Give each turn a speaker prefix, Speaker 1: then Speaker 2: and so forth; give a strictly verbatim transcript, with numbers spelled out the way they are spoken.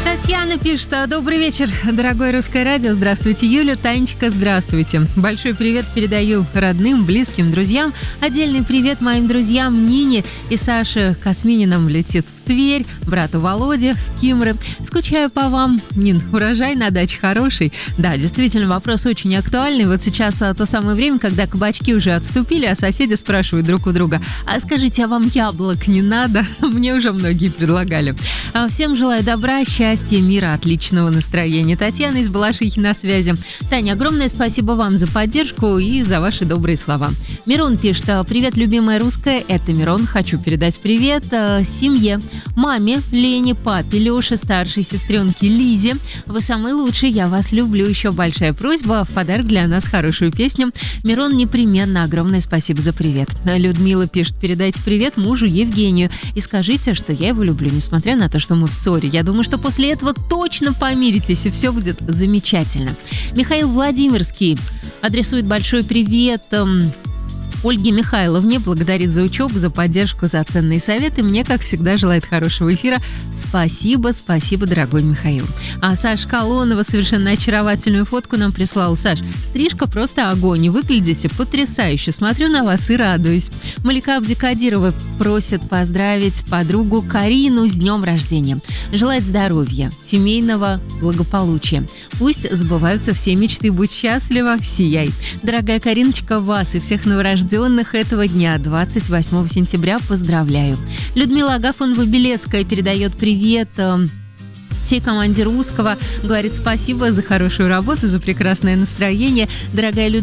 Speaker 1: Татьяна пишет: добрый вечер, дорогое русское радио. Здравствуйте, Юля, Танечка, здравствуйте. Большой привет передаю родным, близким, друзьям. Отдельный привет моим друзьям Нине и Саше Космининым летит в Тверь, брату Володе в Кимры. Скучаю по вам. Нин, урожай на даче хороший. Да, действительно, вопрос очень актуальный. Вот сейчас а, то самое время, когда кабачки уже отступили, а соседи спрашивают друг у друга: а скажите, а вам яблок не надо? Мне уже многие предлагали. А, всем желаю добра, счастья, мира, отличного настроения. Татьяна из Балашихи на связи. Таня, огромное спасибо вам за поддержку и за ваши добрые слова. Мирон пишет: привет, любимая русская. Это Мирон. Хочу передать привет э, семье. Маме, Лене, папе, Леше, старшей сестренке Лизе. Вы самые лучшие, я вас люблю. Еще большая просьба в подарок для нас хорошую песню. Мирон, непременно огромное спасибо за привет. Людмила пишет: передайте привет мужу Евгению и скажите, что я его люблю, несмотря на то, что мы в ссоре. Я думаю, что после этого точно помиритесь и все будет замечательно. Михаил Владимирский адресует большой привет эм, Ольге Михайловне, благодарит за учебу, за поддержку, за ценные советы. Мне, как всегда, желает хорошего эфира. Спасибо, спасибо, дорогой Михаил. А Саша Колонова совершенно очаровательную фотку нам прислал. Саш, стрижка просто огонь, выглядите потрясающе. Смотрю на вас и радуюсь. Малика Абдикадирова просит поздравить подругу Карину с днем рождения. Желает здоровья, семейного благополучия. Пусть сбываются все мечты. Будь счастлива, сияй. Дорогая Кариночка, вас и всех новорожденных этого дня, двадцать восьмого сентября, поздравляю. Людмила Агафонова-Белецкая передает привет э, всей команде русского. Говорит спасибо за хорошую работу, за прекрасное настроение. Дорогая Людмила,